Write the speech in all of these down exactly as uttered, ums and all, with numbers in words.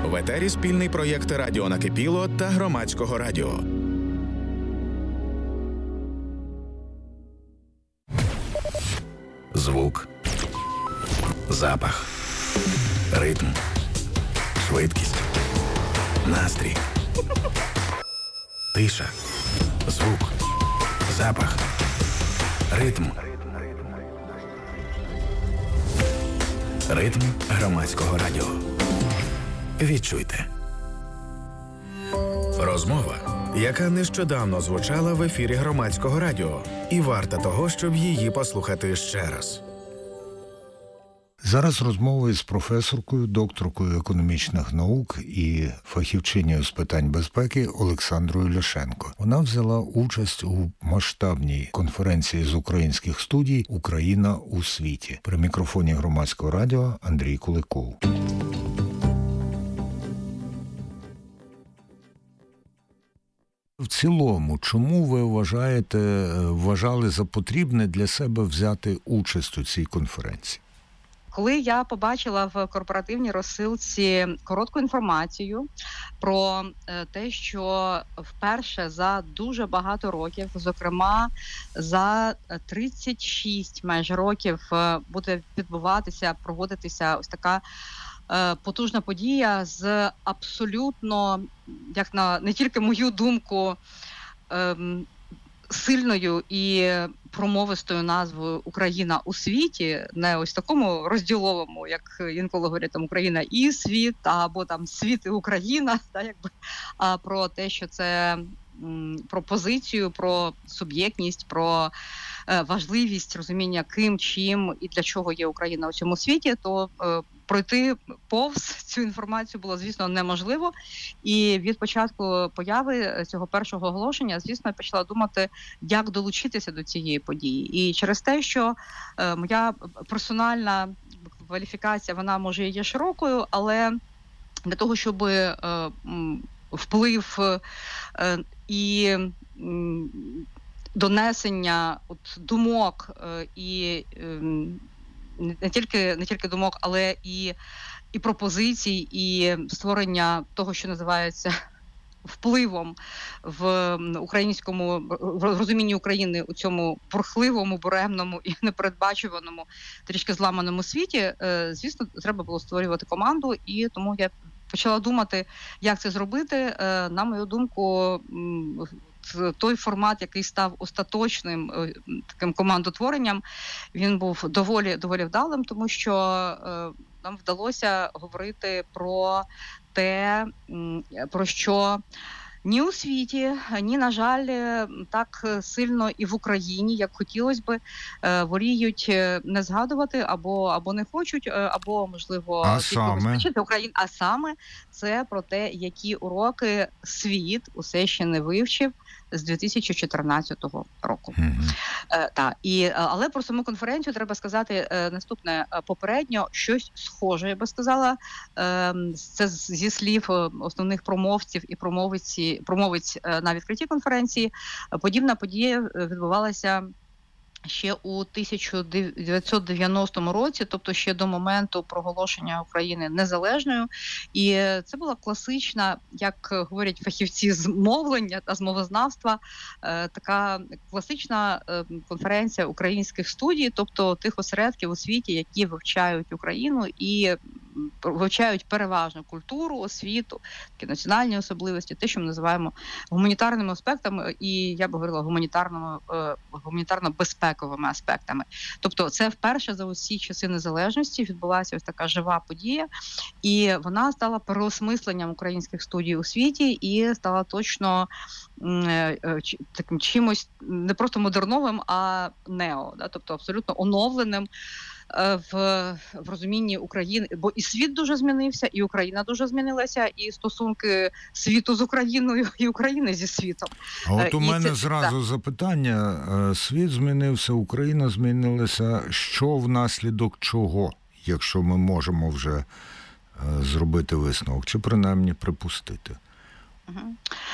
В етері спільний проєкт «Радіо Накипіло» та Громадського радіо. Звук, запах, ритм, швидкість, настрій, тиша, звук, запах, ритм. Ритм Громадського радіо. Відчуйте. Розмова, яка нещодавно звучала в ефірі Громадського радіо, і варта того, щоб її послухати ще раз. Зараз розмова із професоркою, докторкою економічних наук і фахівчинею з питань безпеки Олександрою Ляшенко. Вона взяла участь у масштабній конференції з українських студій «Україна у світі». При мікрофоні Громадського радіо Андрій Куликов. В цілому, чому ви вважаєте, вважали за потрібне для себе взяти участь у цій конференції? Коли я побачила в корпоративній розсилці коротку інформацію про те, що вперше за дуже багато років, зокрема за тридцять шість майже років, буде відбуватися, проводитися ось така потужна подія з абсолютно, як на не тільки мою думку, сильною і промовистою назвою «Україна у світі», не ось такому розділовому, як інколи говорять, там «Україна і світ», або там «Світ і Україна», та, якби, а про те, що це про позицію, про суб'єктність, про е, важливість розуміння, ким, чим і для чого є Україна у цьому світі, то е, пройти повз цю інформацію було, звісно, неможливо. І від початку появи цього першого оголошення, звісно, я почала думати, як долучитися до цієї події. І через те, що е, моя персональна кваліфікація, вона, може, є широкою, але для того, щоб е, вплив е, і м, донесення от, думок е, і е, не тільки не тільки думок, але і, і пропозицій, і створення того, що називається впливом в українському в розумінні України у цьому бурхливому, буремному і непередбачуваному, трішки зламаному світі. Е, звісно, треба було створювати команду, і тому я почала думати, як це зробити. На мою думку, той формат, який став остаточним таким командотворенням, він був доволі, доволі вдалим, тому що нам вдалося говорити про те, про що ні у світі, ні, на жаль, так сильно і в Україні, як хотілося би, воліють не згадувати, або, або не хочуть, або, можливо, а саме? Україну. А саме це про те, які уроки світ усе ще не вивчив з дві тисячі чотирнадцятого року. Mm-hmm. Е, та, і, але про саму конференцію треба сказати е, наступне. Попередньо щось схоже, я би сказала, е, це зі слів основних промовців і промовиці, промовиць на відкритті конференції. Подібна подія відбувалася ще у тисяча дев'ятсот дев'яностому році, тобто ще до моменту проголошення України незалежною. І це була класична, як говорять фахівці з мовлення та з мовознавства, така класична конференція українських студій, тобто тих осередків у світі, які вивчають Україну і вивчають переважно культуру, освіту, такі національні особливості, те, що ми називаємо гуманітарними аспектами, і я б говорила гуманітарними, гуманітарно-безпековими аспектами. Тобто це вперше за усі часи незалежності відбулася ось така жива подія, і вона стала переосмисленням українських студій у світі і стала точно таким чимось не просто модерновим, а нео, да? Тобто абсолютно оновленим В, в розумінні України, бо і світ дуже змінився, і Україна дуже змінилася, і стосунки світу з Україною, і України зі світом. А от у і мене це, зразу так. запитання. Світ змінився, Україна змінилася. Що внаслідок чого, якщо ми можемо вже зробити висновок, чи принаймні припустити? Угу.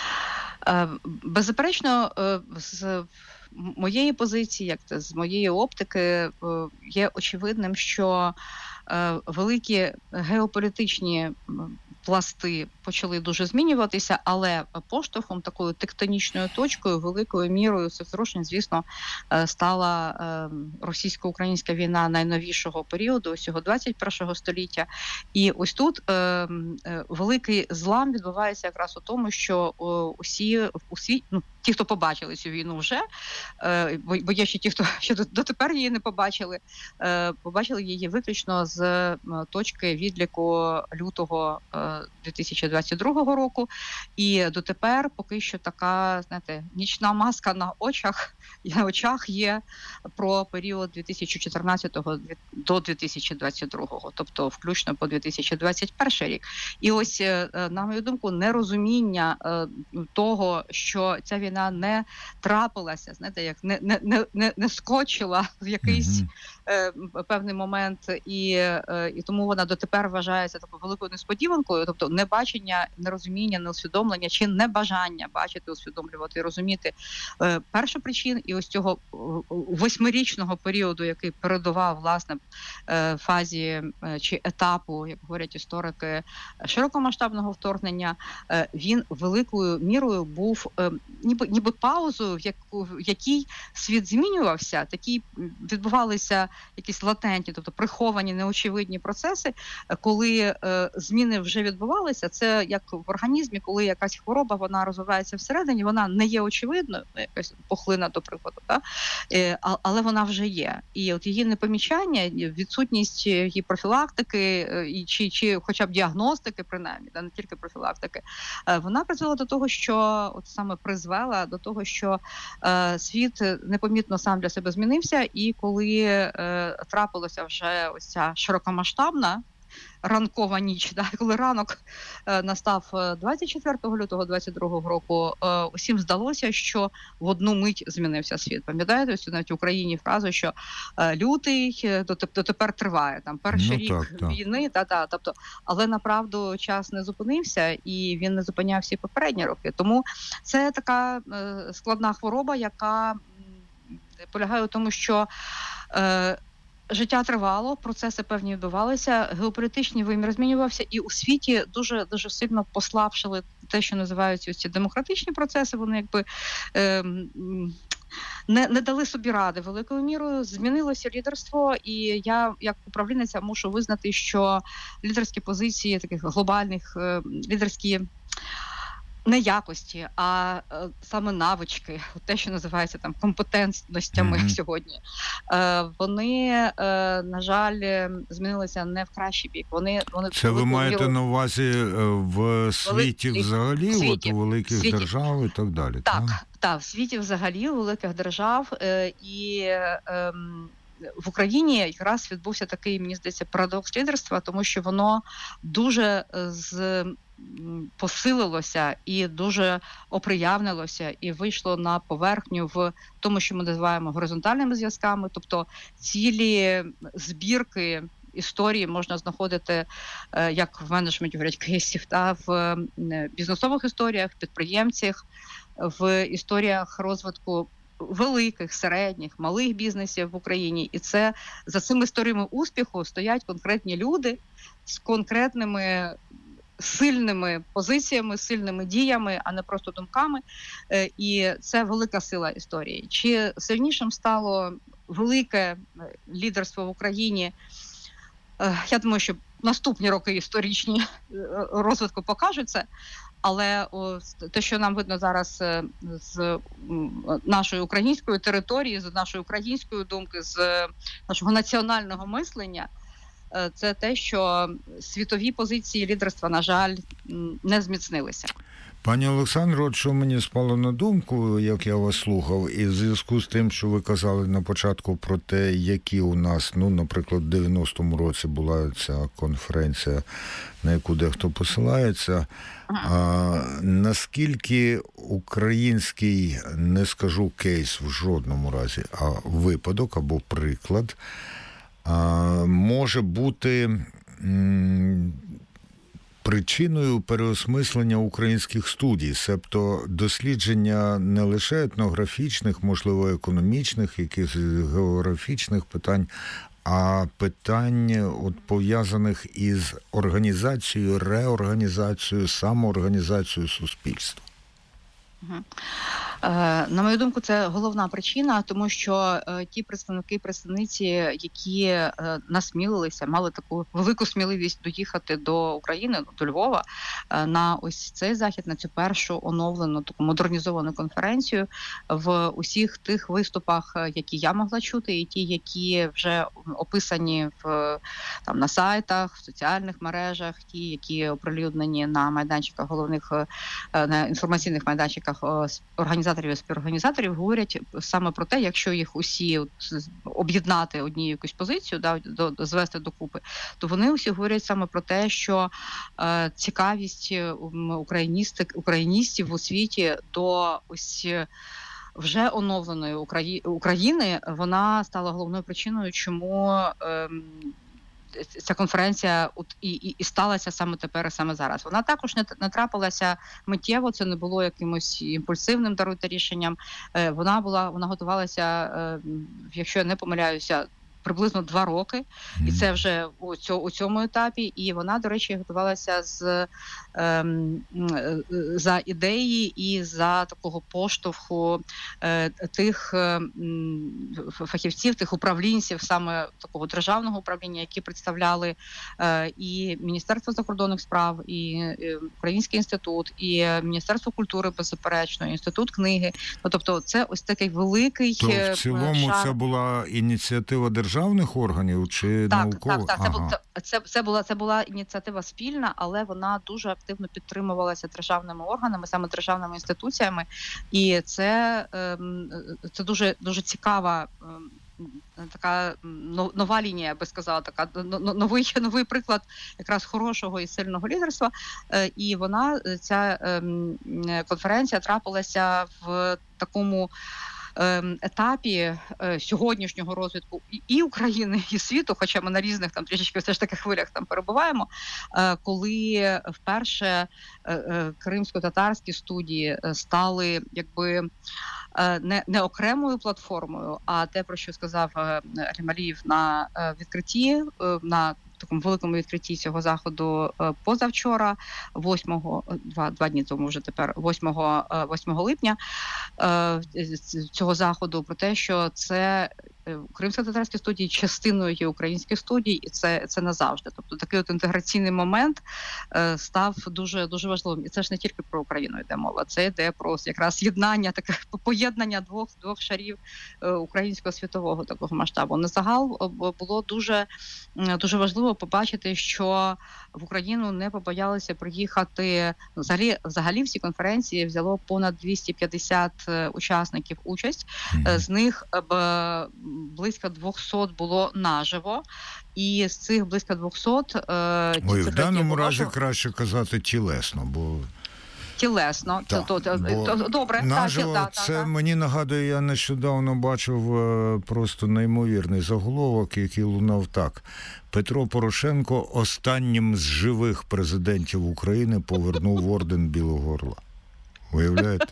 Беззаперечно, з моєї позиції, як це, з моєї оптики, є очевидним, що великі геополітичні пласти почали дуже змінюватися, але поштовхом, такою тектонічною точкою, великою мірою цих зрушень, звісно, стала російсько-українська війна найновішого періоду, усього двадцять першого століття. І ось тут великий злам відбувається якраз у тому, що усі, усі ну, ті, хто побачили цю війну вже, бо є ще ті, хто ще дотепер її не побачили, побачили її виключно з точки відліку лютого дві тисячі двадцять другого року. І дотепер поки що така, знаєте, нічна маска на очах, на очах є про період дві тисячі чотирнадцятого до дві тисячі двадцять другого, тобто включно по дві тисячі двадцять перший рік. І ось, на мою думку, нерозуміння того, що ця війна не трапилася, знаєте, як не, не, не, не скочила в якийсь mm-hmm. певний момент, і, і тому вона дотепер вважається такою великою несподіванкою, тобто небачення, нерозуміння, неусвідомлення чи небажання бачити, усвідомлювати і розуміти е, першу причину і ось цього восьмирічного періоду, який передував, власне, е, фазі е, чи етапу, як говорять історики, широкомасштабного вторгнення, е, він великою мірою був е, ніби, ніби паузою, в, яку, в якій світ змінювався, такі відбувалися якісь латентні, тобто приховані, неочевидні процеси, коли е, зміни вже відбувалися. Це як в організмі, коли якась хвороба, вона розвивається всередині, вона не є очевидною, якась пухлина, до прикладу, та? Е, але вона вже є. І от її непомічання, відсутність її профілактики, і, чи, чи хоча б діагностики, принаймні, та не тільки профілактики, е, вона призвела до того, що от саме призвела до того, що е, світ непомітно сам для себе змінився, і коли е, трапилося вже ось ця широкомасштабна ранкова ніч, да, коли ранок е, настав двадцять четвертого лютого двадцять другого року, е, усім здалося, що в одну мить змінився світ. Пам'ятаєте, ось навіть в Україні фразу, що е, лютий дотепер триває, там перший ну, рік так, так. війни, та, та, тобто, але направду час не зупинився, і він не зупинявся і попередні роки. Тому це така е, складна хвороба, яка м, полягає у тому, що е, життя тривало, процеси певні відбувалися, геополітичний вимір змінювався, і у світі дуже дуже сильно послабшили те, що називаються ці демократичні процеси. Вони якби е, не, не дали собі ради великою мірою. Змінилося лідерство, і я, як управлінниця, мушу визнати, що лідерські позиції таких глобальних, е, лідерські не якості, а е, саме навички, те, що називається там компетентностями mm-hmm. сьогодні, е, вони, е, на жаль, змінилися не в кращий бік. Вони, вони Це ви маєте міру... на увазі в світі Вели... взагалі, в світі. От у великих світі. держав і так далі? Так, так, так, в світі взагалі, у великих держав, е, і е, е, в Україні якраз відбувся такий, мені здається, парадокс лідерства, тому що воно дуже з посилилося і дуже оприявнилося і вийшло на поверхню в тому, що ми називаємо горизонтальними зв'язками, тобто цілі збірки історії можна знаходити, як в менеджменті говорять, кейсів, та в бізнесових історіях, підприємцях, в історіях розвитку великих, середніх, малих бізнесів в Україні. І це за цими історіями успіху стоять конкретні люди з конкретними сильними позиціями, сильними діями, а не просто думками. І це велика сила історії. Чи сильнішим стало велике лідерство в Україні? Я думаю, що наступні роки історичні розвитку покажуть це. Але те, що нам видно зараз з нашої української території, з нашої української думки, з нашого національного мислення, це те, що світові позиції лідерства, на жаль, не зміцнилися. Пані Олександро, от що мені спало на думку, як я вас слухав, і в зв'язку з тим, що ви казали на початку про те, які у нас, ну, наприклад, в дев'яностому році була ця конференція, на яку дехто посилається, ага. а, наскільки український, не скажу кейс в жодному разі, а випадок або приклад, а, може бути м- причиною переосмислення українських студій, себто дослідження не лише етнографічних, можливо, економічних, якихось географічних питань, а питань от пов'язаних із організацією, реорганізацією, самоорганізацією суспільства. На мою думку, це головна причина, тому що ті представники і представниці, які насмілилися, мали таку велику сміливість доїхати до України, до Львова, на ось цей захід, на цю першу оновлену, таку модернізовану конференцію, в усіх тих виступах, які я могла чути, і ті, які вже описані в, там, на сайтах, в соціальних мережах, ті, які оприлюднені на майданчиках головних, на інформаційних майданчиках організаторів і співорганізаторів, говорять саме про те, якщо їх усі от, об'єднати однією якусь позицію, да, до, до, звести докупи, то вони усі говорять саме про те, що е, цікавість україністик, україністів у світі до ось вже оновленої Украї... України, вона стала головною причиною, чому е, ця конференція от і, і, і сталася саме тепер, і саме зараз. Вона також не, не трапилася миттєво, це не було якимось імпульсивним, даруйте, рішенням. Е, вона була, вона готувалася, е, якщо я не помиляюся, приблизно два роки, і це вже у, цьому, у цьому етапі. І вона, до речі, готувалася з ем, за ідеї і за такого поштовху е, тих е, фахівців, тих управлінців, саме такого державного управління, які представляли е, і Міністерство закордонних справ, і е, Український інститут, і Міністерство культури, беззаперечно, Інститут книги. Ну, тобто це ось такий великий То в цілому шар. Це була ініціатива державних органів чи так, наукових? Так, так, ага. це, це, це, була, це була ініціатива спільна, але вона дуже активно підтримувалася державними органами, саме державними інституціями. І це, це дуже, дуже цікава така нова лінія, я би сказала, така новий, новий приклад якраз хорошого і сильного лідерства. І вона, ця конференція трапилася в такому етапі сьогоднішнього розвитку і України, і світу, хоча ми на різних там трішечки все ж таки хвилях там перебуваємо, коли вперше кримсько-татарські студії стали якби не, не окремою платформою, а те, про що сказав Алімалієв на відкритті, на такому великому відкритті цього заходу позавчора, восьмого, два, два дні тому вже тепер, восьмого, восьмого липня, цього заходу, про те, що це кримсько-татарські студії частиною є українських студій, і це, це назавжди. Тобто такий от інтеграційний момент е, став дуже, дуже важливим. І це ж не тільки про Україну йде мова, це йде про якраз єднання, таке поєднання двох, двох шарів е, українського світового такого масштабу. На загал було дуже, дуже важливо побачити, що в Україну не побоялися приїхати. Взагалі, взагалі всі конференції взяло понад двісті п'ятдесят учасників участь, mm-hmm. з них б, близько двісті було наживо, і з цих близько двісті... Е, Ой, в даному разі що... краще казати тілесно, бо... Тілесно, так, то, то, то, то, добре. Наживо, так, це так, мені нагадує, я нещодавно бачив е, просто неймовірний заголовок, який лунав так. Петро Порошенко останнім з живих президентів України повернув орден Білого Орла. Уявляєте?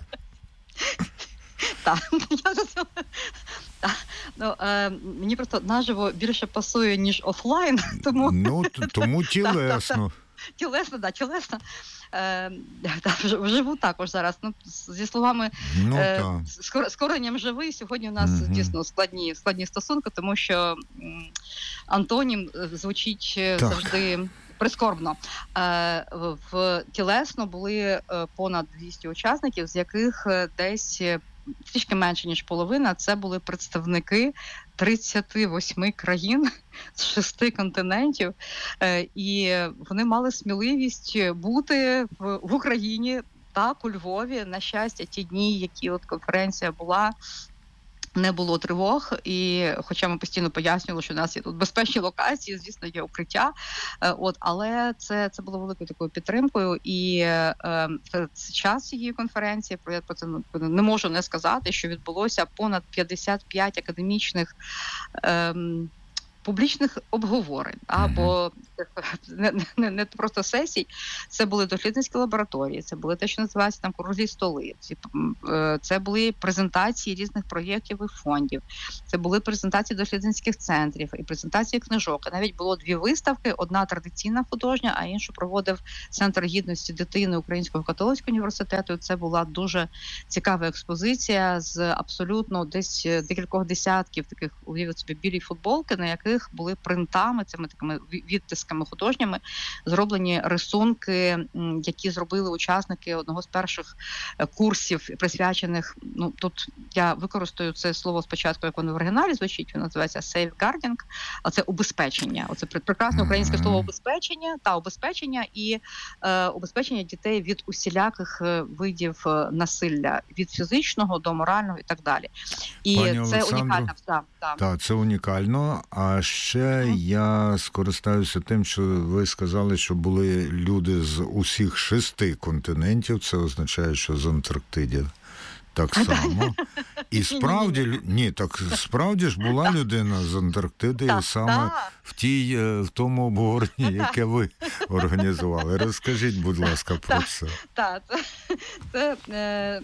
Так, я за цього... Ну, е, мені просто наживо більше пасує, ніж офлайн, тому... Ну, тому тілесно. Тілесно, так, тілесно. Е, вживу також зараз. Ну, зі словами ну, е, з, з коренням живий, сьогодні у нас угу. дійсно складні, складні стосунки, тому що м, антонім звучить так. завжди прискорбно. Е, в тілесно були е, понад двісті учасників, з яких десь трішки менше, ніж половина, це були представники тридцяти восьми країн з шести континентів, і вони мали сміливість бути в, в Україні, так, у Львові. На щастя, ті дні, які от конференція була, не було тривог, і хоча ми постійно пояснювали, що у нас є тут безпечні локації, звісно, є укриття, от, але це, це було великою такою підтримкою, і е, час цієї конференції, про я про це не можу не сказати, що відбулося понад п'ятдесят п'ять академічних е, публічних обговорень, або не, не, не просто сесій, це були дослідницькі лабораторії, це були те, що називається там круглі столи, це були презентації різних проєктів і фондів, це були презентації дослідницьких центрів і презентації книжок. І навіть було дві виставки, одна традиційна художня, а іншу проводив Центр гідності дитини Українського католицького університету. Це була дуже цікава експозиція з абсолютно десь декількох десятків таких, уявіть собі, білі футболки, на яких були принтами, цими такими відтисками художніми, зроблені рисунки, які зробили учасники одного з перших курсів, присвячених, ну, тут я використаю це слово спочатку, як воно в оригіналі звучить, воно називається safeguarding, а це убезпечення. Оце прекрасне українське слово убезпечення, та убезпечення і е, убезпечення дітей від усіляких видів насилля, від фізичного до морального і так далі. І Пані це Олександро, унікальна. Так, так. Так, це унікально. А ще mm. я скористаюся тим, що ви сказали, що були люди з усіх шести континентів. Це означає, що з Антарктиди так само. І справді, ні, так справді ж була людина з Антарктиди так, саме так. в тій, в тому обговоренні, яке ви організували. Розкажіть, будь ласка, про так, це. Так, це, це е,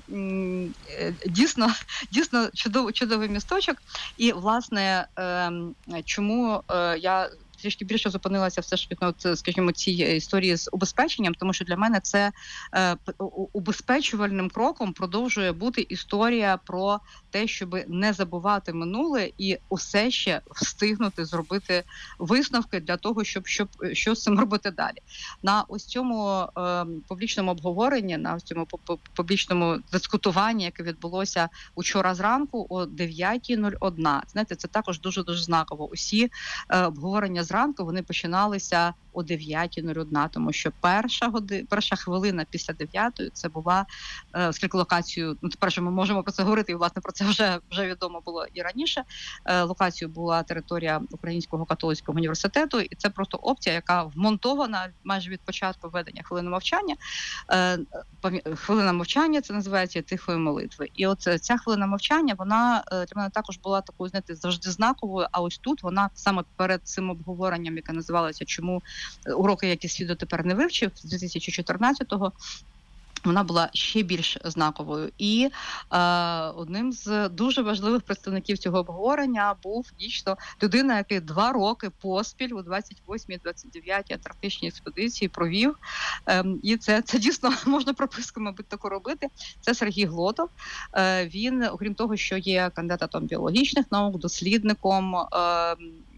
е, дійсно, дійсно чудовий, чудовий місточок. І, власне, е, чому е, я трішки більше зупинилася все ж від, скажімо, цій історії з убезпеченням, тому що для мене це е, убезпечувальним кроком продовжує бути історія про те, щоб не забувати минуле і усе ще встигнути зробити висновки для того, щоб, щоб що з цим робити далі. На ось цьому е, публічному обговоренні, на ось цьому публічному дискутуванні, яке відбулося учора зранку о дев'ятій нуль один. Знаєте, це також дуже-дуже знаково. Усі е, обговорення зранку, вони починалися о дев'ятій нуль один, тому що перша годи, перша хвилина після дев'ятої це була, е, оскільки локацію, ну, тепер ми можемо про це говорити, і, власне, про це вже, вже відомо було і раніше. Е, локацією була територія Українського католицького університету, і це просто опція, яка вмонтована майже від початку ведення хвилини мовчання. Е, хвилина мовчання, це називається тихої молитви. І от ця хвилина мовчання, вона для мене також була такою, знаєте, завжди знаковою, а ось тут вона саме перед цим обговоренням, яке називалося «Чому уроки, які світ дотепер не вивчив», з дві тисячі чотирнадцятого, вона була ще більш знаковою. І е, одним з дуже важливих представників цього обговорення був дійсно людина, який два роки поспіль у двадцять восьмій - двадцять дев'ятій антарктичній експедиції провів. Е, і це, це дійсно можна прописку, мабуть, таку робити. Це Сергій Глотов. Е, він, окрім того, що є кандидатом біологічних наук, дослідником, е,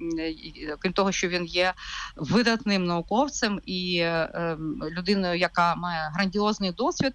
крім того, що він є видатним науковцем і е, людиною, яка має грандіозний досвід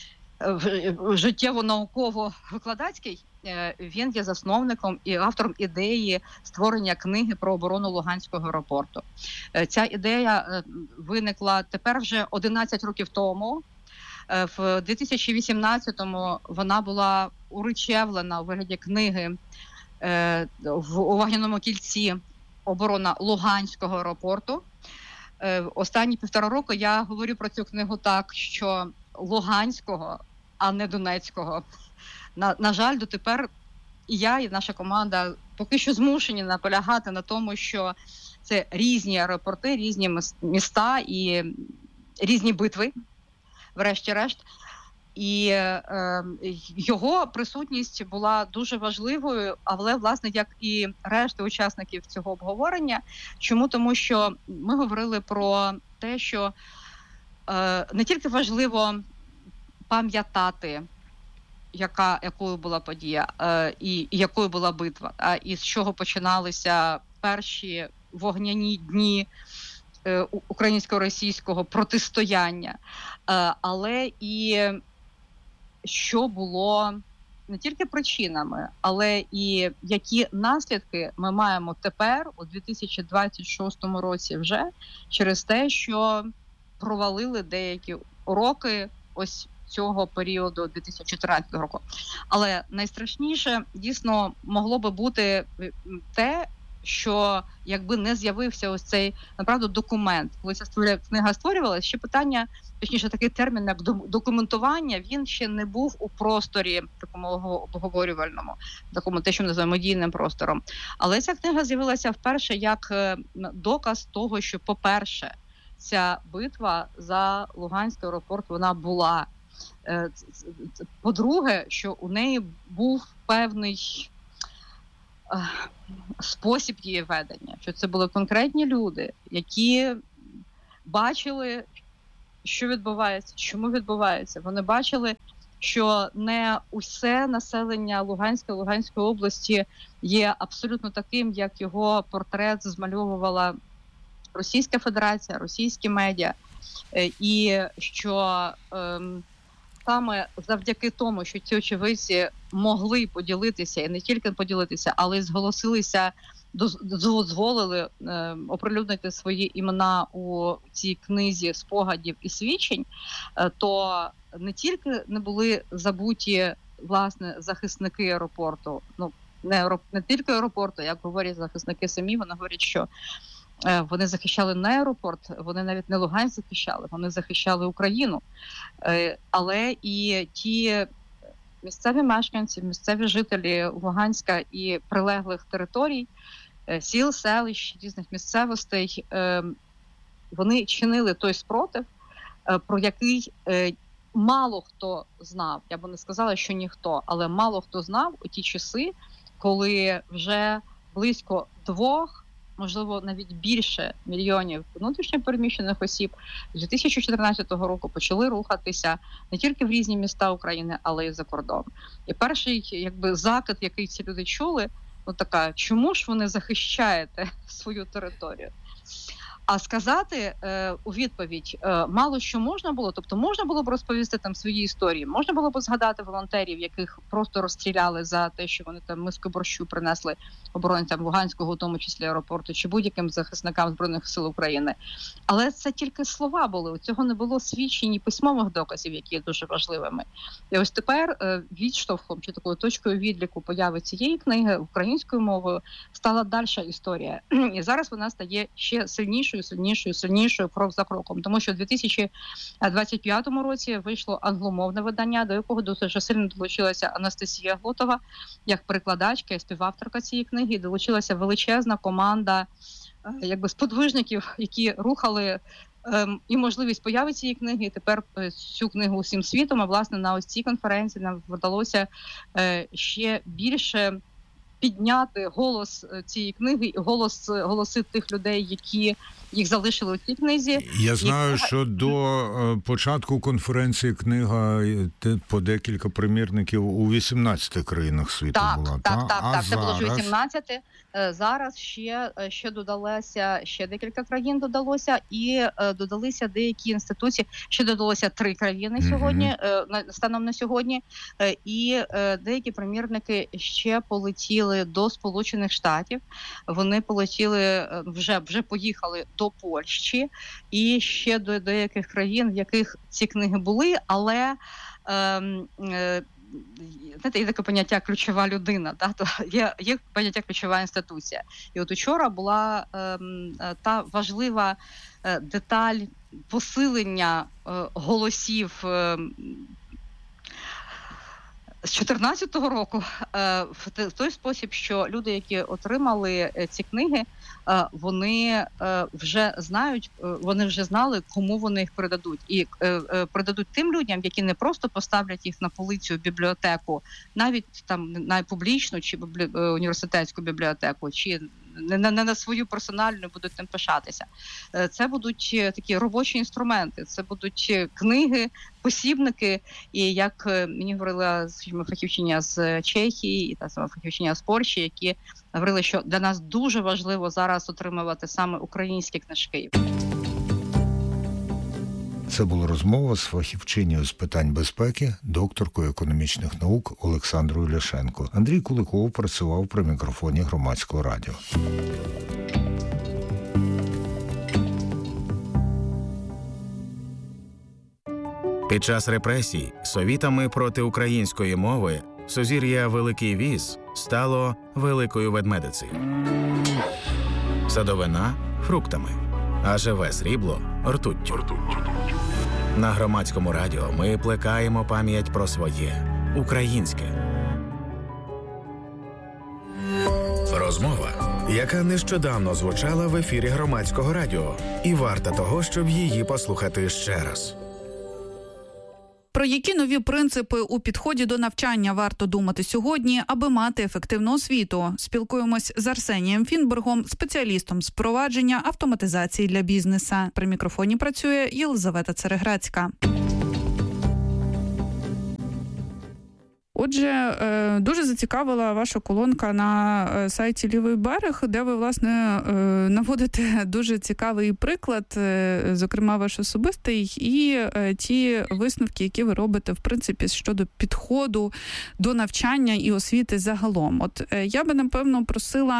життєво-науково-викладацький, він є засновником і автором ідеї створення книги про оборону Луганського аеропорту. Ця ідея виникла тепер вже одинадцять років тому. В дві тисячі вісімнадцятому вона була уречевлена у вигляді книги в Вогняному кільці «Оборона Луганського аеропорту». Останні півтора року я говорю про цю книгу так, що Луганського, а не Донецького. На, на жаль, дотепер і я, і наша команда поки що змушені наполягати на тому, що це різні аеропорти, різні міста і різні битви, врешті-решт. І е, його присутність була дуже важливою, але, власне, як і решта учасників цього обговорення. Чому? Тому що ми говорили про те, що е, не тільки важливо пам'ятати, яка, якою була подія е, і, і якою була битва, а і з чого починалися перші вогняні дні е, українсько-російського протистояння, е, але і що було не тільки причинами, але і які наслідки ми маємо тепер, у дві тисячі двадцять шостому році вже, через те, що провалили деякі уроки ось цього періоду дві тисячі чотирнадцятого року. Але найстрашніше, дійсно, могло би бути те, що якби не з'явився ось цей, направду, документ, коли ця книга створювалася, ще питання, точніше такий термін, як документування, він ще не був у просторі такому обговорювальному, такому те, що ми називаємо медійним простором. Але ця книга з'явилася вперше як доказ того, що, по-перше, ця битва за Луганський аеропорт, вона була. По-друге, що у неї був певний спосіб її ведення, що це були конкретні люди, які бачили, що відбувається, чому відбувається. Вони бачили, що не усе населення Луганської Луганської області є абсолютно таким, як його портрет змальовувала Російська Федерація, російські медіа, і що ем, саме завдяки тому, що ці очевидці могли поділитися, і не тільки поділитися, але й зголосилися, дозволили е, оприлюднити свої імена у цій книзі спогадів і свідчень, е, то не тільки не були забуті, власне, захисники аеропорту, ну, не, аероп... не тільки аеропорту, як говорять захисники самі, вони говорять, що вони захищали не аеропорт, вони навіть не Луганськ захищали, вони захищали Україну. Але і ті місцеві мешканці, місцеві жителі Луганська і прилеглих територій, сіл, селищ, різних місцевостей, вони чинили той спротив, про який мало хто знав. Я б не сказала, що ніхто, але мало хто знав у ті часи, коли вже близько двох, можливо, навіть більше мільйонів внутрішньо переміщених осіб з дві тисячі чотирнадцятого року почали рухатися не тільки в різні міста України, але й за кордон. І перший, якби, закид, який ці люди чули, ну така, чому ж ви не захищаєте свою територію? А сказати е, у відповідь е, мало що можна було, тобто можна було б розповісти там свої історії, можна було б згадати волонтерів, яких просто розстріляли за те, що вони там миску борщу принесли оборонцям Луганського, у тому числі аеропорту, чи будь-яким захисникам Збройних сил України. Але це тільки слова були, у цього не було свідчень і письмових доказів, які є дуже важливими. І ось тепер е, відштовхом чи такою точкою відліку появи цієї книги українською мовою стала дальша історія. І зараз вона стає ще сильнішою, сильнішою, сильнішою крок за кроком. Тому що у дві тисячі двадцять п'ятому році вийшло англомовне видання, до якого дуже сильно долучилася Анастасія Глотова, як перекладачка і співавторка цієї книги, і долучилася величезна команда якби сподвижників, які рухали ем, і можливість появи цієї книги, і тепер е, цю книгу усім світом. А власне на ось цій конференції нам вдалося е, ще більше підняти голос цієї книги і голос голоси тих людей, які їх залишили у цій книзі. Я знаю, і... що до початку конференції книга по декілька примірників у вісімнадцяти країнах світу так, була. Так, та? так, а так. зараз... Це було ж вісімнадцяти. Зараз ще, ще додалося, ще декілька країн додалося, і додалися деякі інституції, ще додалося три країни mm-hmm. сьогодні, станом на сьогодні, і деякі примірники ще полетіли до Сполучених Штатів, вони полетіли, вже, вже поїхали до Польщі і ще до деяких країн, в яких ці книги були, але ем, е, знаєте, є таке поняття ключова людина, да? То є, є поняття ключова інституція. І от учора була ем, та важлива е, деталь посилення е, голосів е, з чотирнадцятого року е, в той спосіб, що люди, які отримали ці книги, е, вони е, вже знають, е, вони вже знали, кому вони їх передадуть. І е, е, передадуть тим людям, які не просто поставлять їх на полицю в бібліотеку, навіть там на публічну чи біблі... університетську бібліотеку, чи не на, не на свою персональну будуть тим пишатися. Е, це будуть такі робочі інструменти, це будуть книги, посібники, і як мені говорила, скажімо, фахівчиня з Чехії і та сама фахівчиня з Польщі, які говорили, що для нас дуже важливо зараз отримувати саме українські книжки. Це була розмова з фахівчинею з питань безпеки, докторкою економічних наук Олександрою Ляшенко. Андрій Куликов працював при мікрофоні Громадського радіо. Під час репресій совітами проти української мови сузір'я Великий Віз стало Великою Ведмедицею. садовина – фруктами, а живе срібло – ртуттю. На Громадському радіо ми плекаємо пам'ять про своє – українське. Розмова, яка нещодавно звучала в ефірі Громадського радіо, і варта того, щоб її послухати ще раз. Про які нові принципи у підході до навчання варто думати сьогодні, аби мати ефективну освіту? Спілкуємось з Арсенієм Фінбергом, спеціалістом з впровадження автоматизації для бізнеса. При мікрофоні працює Єлизавета Цереграцька. Отже, дуже зацікавила ваша колонка на сайті «Лівий берег», де ви, власне, наводите дуже цікавий приклад, зокрема ваш особистий, і ті висновки, які ви робите, в принципі, щодо підходу до навчання і освіти загалом. От я би, напевно, просила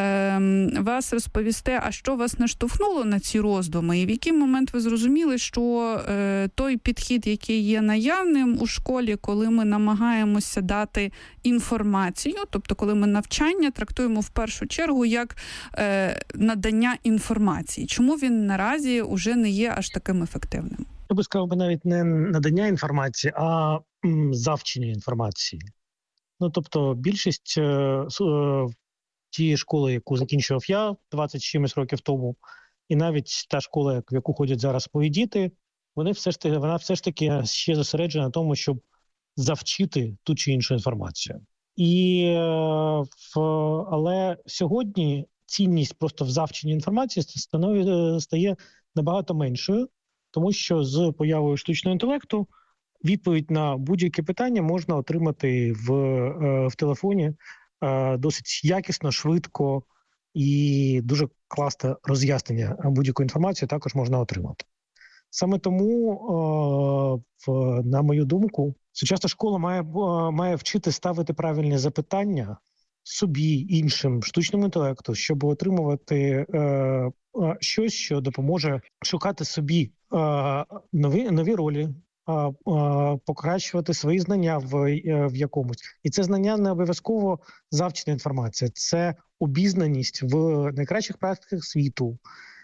вас розповісти, а що вас наштовхнуло на ці роздуми, і в який момент ви зрозуміли, що той підхід, який є наявним у школі, коли ми намагаємося дати інформацію, тобто коли ми навчання трактуємо в першу чергу як е, надання інформації. Чому він наразі уже не є аж таким ефективним? Я би сказав би навіть не надання інформації, а м, завчення інформації. Ну, тобто більшість е, е, тієї школи, яку закінчував я двадцять чимось років тому, і навіть та школа, в яку ходять зараз мої діти, вони все ж таки, вона все ж таки ще зосереджена на тому, щоб завчити ту чи іншу інформацію. І, в, але сьогодні цінність просто в завченні інформації становить, стає набагато меншою, тому що з появою штучного інтелекту відповідь на будь-яке питання можна отримати в, в телефоні досить якісно, швидко і дуже класне роз'яснення будь-якої інформації також можна отримати. Саме тому, на мою думку, сучасна школа має, має вчити ставити правильні запитання собі, іншим, штучному інтелекту, щоб отримувати е, щось, що допоможе шукати собі е, нові, нові ролі, е, е, покращувати свої знання в, е, в якомусь. І це знання не обов'язково завчена інформація, це обізнаність в найкращих практиках світу,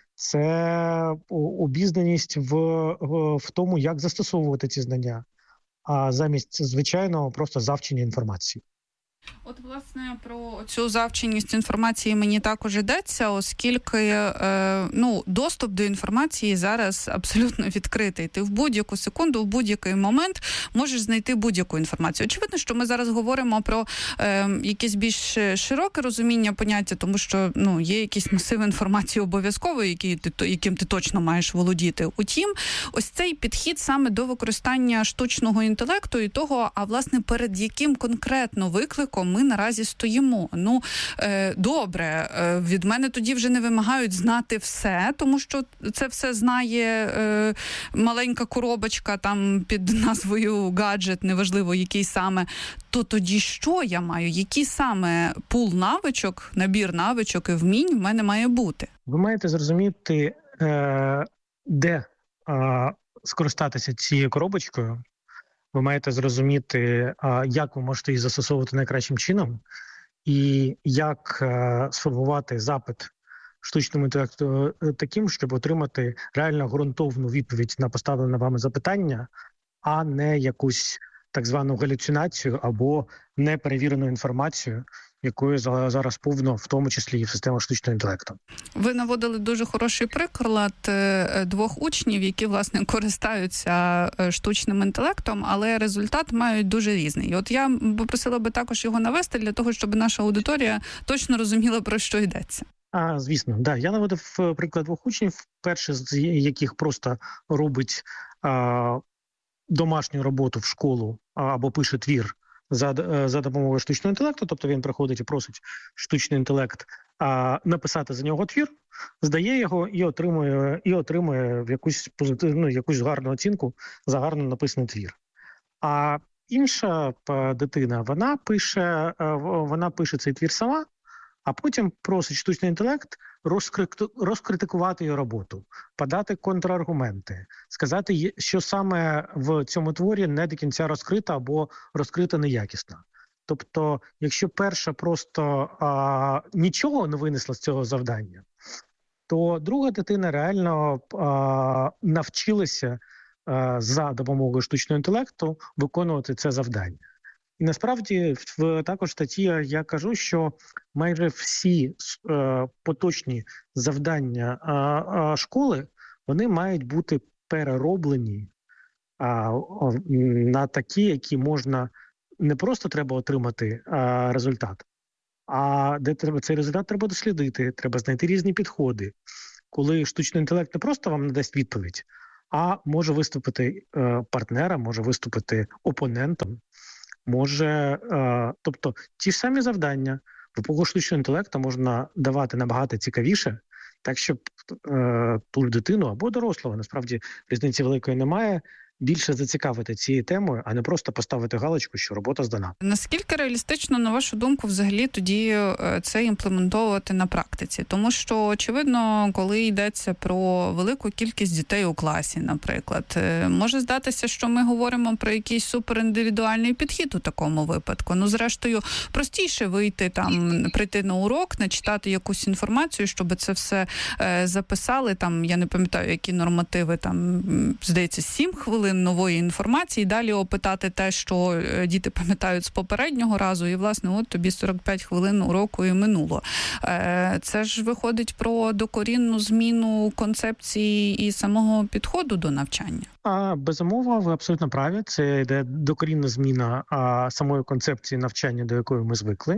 це обізнаність в, в, в тому, як застосовувати ці знання, а замість звичайного просто завчення інформації. От, власне, про цю завченість інформації мені також йдеться, оскільки е, ну, доступ до інформації зараз абсолютно відкритий. Ти в будь-яку секунду, в будь-який момент можеш знайти будь-яку інформацію. Очевидно, що ми зараз говоримо про е, якесь більш широке розуміння поняття, тому що ну, є якийсь масив інформації обов'язкової, який ти, яким ти точно маєш володіти. Утім, ось цей підхід саме до використання штучного інтелекту і того, а власне перед яким конкретно викликом ми наразі стоїмо. Ну, е, добре, е, від мене тоді вже не вимагають знати все, тому що це все знає е, маленька коробочка там під назвою гаджет, неважливо який саме. То тоді що я маю? Який саме пул навичок, набір навичок і вмінь в мене має бути? Ви маєте зрозуміти, е, де е, скористатися цією коробочкою. Ви маєте зрозуміти, як ви можете її застосовувати найкращим чином, і як сформувати запит штучному інтелекту таким, щоб отримати реально ґрунтовну відповідь на поставлене вами запитання, а не якусь так звану галюцинацію або неперевірену інформацію, якою зараз повно, в тому числі і в системах штучного інтелекту. Ви наводили дуже хороший приклад двох учнів, які, власне, користаються штучним інтелектом, але результат мають дуже різний. І от я попросила би також його навести для того, щоб наша аудиторія точно розуміла, про що йдеться. А, звісно, да. Я наводив приклад двох учнів, перший з яких просто робить а, домашню роботу в школу а, або пише твір за, за допомогою штучного інтелекту, тобто він приходить і просить штучний інтелект а, написати за нього твір, здає його і отримує, і отримує якусь позитивну, ну, якусь гарну оцінку за гарно написаний твір. А інша дитина, вона пише, вона пише цей твір сама, а потім просить штучний інтелект розкритикувати її роботу, подати контраргументи, сказати, що саме в цьому творі не до кінця розкрито або розкрито неякісно. Тобто, якщо перша просто а, нічого не винесла з цього завдання, то друга дитина реально а, навчилася а, за допомогою штучного інтелекту виконувати це завдання. І насправді в також статті я кажу, що майже всі е, поточні завдання е, е, школи, вони мають бути перероблені е, на такі, які можна, не просто треба отримати е, результат, а де треба цей результат треба дослідити, треба знайти різні підходи. Коли штучний інтелект не просто вам надасть відповідь, а може виступити е, партнером, може виступити опонентом, може, е, тобто ті ж самі завдання в епоху штучного інтелекту можна давати набагато цікавіше, так щоб е, ту дитину або дорослого, насправді різниці великої немає, більше зацікавити цією темою, а не просто поставити галочку, що робота здана. Наскільки реалістично, на вашу думку, взагалі тоді це імплементовувати на практиці? Тому що, очевидно, коли йдеться про велику кількість дітей у класі, наприклад, може здатися, що ми говоримо про якийсь суперіндивідуальний підхід у такому випадку. Ну, зрештою, простіше вийти там, прийти на урок, начитати якусь інформацію, щоб це все е, записали. Там, я не пам'ятаю, які нормативи, там, здається, сім хвилин нової інформації, далі опитати те, що діти пам'ятають з попереднього разу, і, власне, от тобі сорок п'ять хвилин уроку і минуло. Це ж виходить про докорінну зміну концепції і самого підходу до навчання. А, безумовно, ви абсолютно праві. Це йде докорінна зміна а, самої концепції навчання, до якої ми звикли.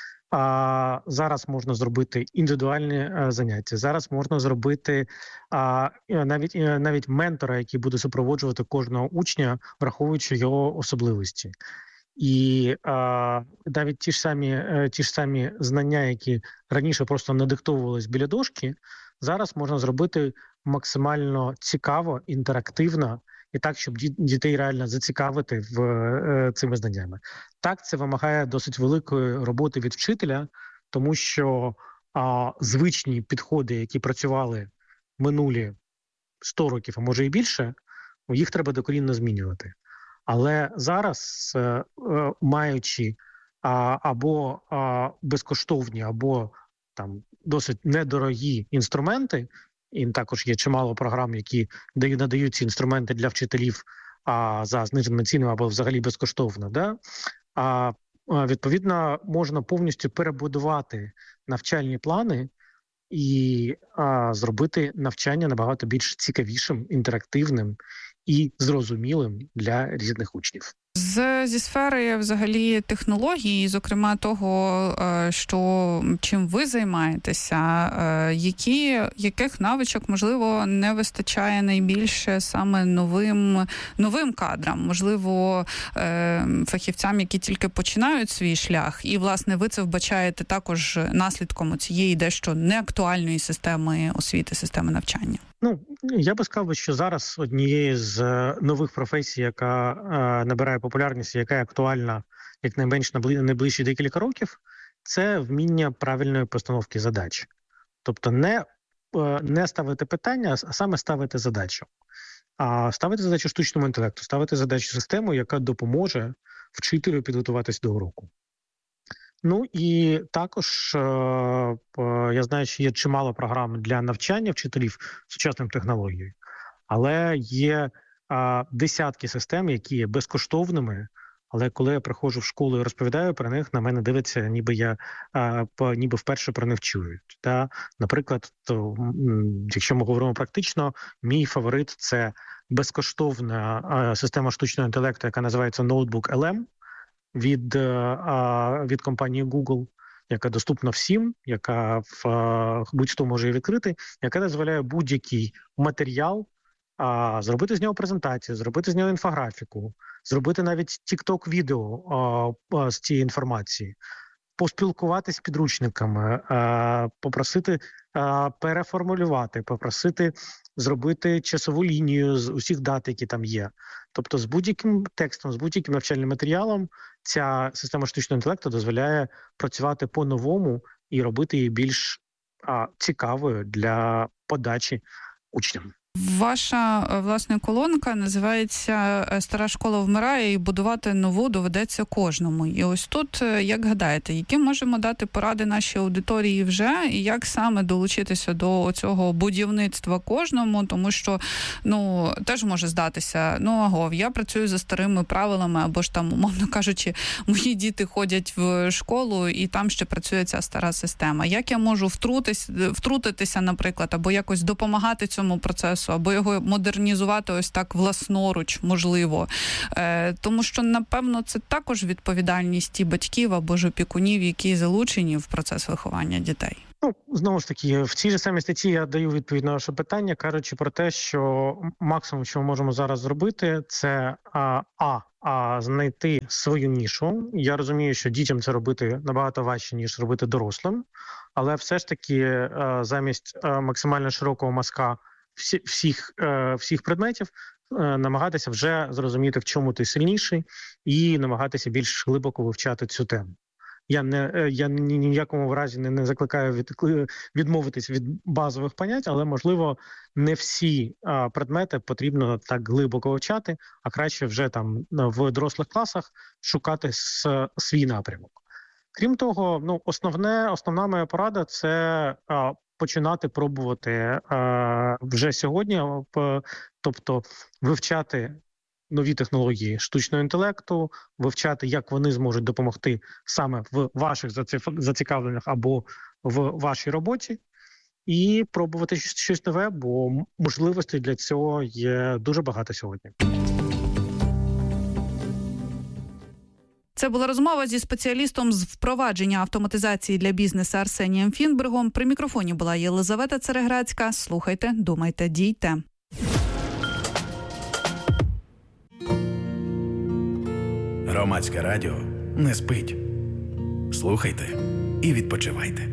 А зараз можна зробити індивідуальні а, заняття. Зараз можна зробити а, навіть навіть ментора, який буде супроводжувати кожного учня, враховуючи його особливості. І а, навіть ті ж самі ті ж самі знання, які раніше просто надиктовувались біля дошки, зараз можна зробити максимально цікаво, інтерактивно, і так, щоб дітей реально зацікавити в е, цими знаннями. Так, це вимагає досить великої роботи від вчителя, тому що а, звичні підходи, які працювали минулі сто років, а може і більше, їх треба докорінно змінювати. Але зараз, е, е, маючи а, або а, безкоштовні, або там досить недорогі інструменти, і також є чимало програм, які надають ці інструменти для вчителів а, за зниженими цінами або взагалі безкоштовно. Да? А, відповідно, можна повністю перебудувати навчальні плани і а, зробити навчання набагато більш цікавішим, інтерактивним і зрозумілим для різних учнів. З, зі сфери взагалі технологій, зокрема того, що чим ви займаєтеся, які, яких навичок, можливо, не вистачає найбільше саме новим, новим кадрам, можливо, фахівцям, які тільки починають свій шлях, і, власне, ви це вбачаєте також наслідком цієї дещо неактуальної системи освіти, системи навчання? Ну, я би сказав, що зараз однією з нових професій, яка е, набирає популярність, яка актуальна якнайменш на найближчі декілька років, це вміння правильної постановки задач. Тобто не, е, не ставити питання, а саме ставити задачу. А ставити задачу штучному інтелекту, ставити задачу систему, яка допоможе вчителю підготуватись до уроку. Ну і також е, я знаю, що є чимало програм для навчання вчителів сучасним технологією, але є е, десятки систем, які є безкоштовними, але коли я приходжу в школу і розповідаю про них, на мене дивиться, ніби я е, по, ніби вперше про них чую. Та, наприклад, то, якщо ми говоримо практично, мій фаворит – це безкоштовна е, система штучного інтелекту, яка називається Notebook ел ем, від, від компанії Google, яка доступна всім, яка в, будь-хто може її відкрити, яка дозволяє будь-який матеріал а, зробити з нього презентацію, зробити з нього інфографіку, зробити навіть тік-ток-відео а, а, з цієї інформації, поспілкуватися з підручниками, а, попросити а, переформулювати, попросити зробити часову лінію з усіх дат, які там є. Тобто з будь-яким текстом, з будь-яким навчальним матеріалом ця система штучного інтелекту дозволяє працювати по-новому і робити її більш а, цікавою для подачі учням. Ваша, власне, колонка називається «Стара школа вмирає, і будувати нову доведеться кожному». І ось тут, як гадаєте, які можемо дати поради нашій аудиторії вже, і як саме долучитися до цього будівництва кожному, тому що, ну, теж може здатися, ну, аго, я працюю за старими правилами, або ж там, умовно кажучи, мої діти ходять в школу, і там ще працює ця стара система. Як я можу втрутитися, втрутитися, наприклад, або якось допомагати цьому процесу, або його модернізувати ось так власноруч, можливо. Е, тому що, напевно, це також відповідальність і батьків або ж опікунів, які залучені в процес виховання дітей. Ну, знову ж таки, в цій же самій статті я даю відповідь на ваше питання, кажучи про те, що максимум, що ми можемо зараз зробити, це а, а, а знайти свою нішу. Я розумію, що дітям це робити набагато важче, ніж робити дорослим, але все ж таки а, замість а, максимально широкого мазка всі, всіх, а, всіх предметів а, намагатися вже зрозуміти, в чому ти сильніший, і намагатися більш глибоко вивчати цю тему. Я не я ні, ні в якому разі не, не закликаю від, відмовитись від базових понять, але, можливо, не всі а, предмети потрібно так глибоко вивчати, а краще вже там в дорослих класах шукати с, свій напрямок. Крім того, ну, основне, основна моя порада – це а, починати пробувати а, вже сьогодні, тобто вивчати нові технології штучного інтелекту, вивчати, як вони зможуть допомогти саме в ваших зацікавленнях або в вашій роботі, і пробувати щось нове, бо можливостей для цього є дуже багато сьогодні. Це була розмова зі спеціалістом з впровадження автоматизації для бізнесу Арсенієм Фінбергом. При мікрофоні була Єлизавета Цереграцька. Слухайте, думайте, дійте. Громадське радіо не спить. Слухайте і відпочивайте.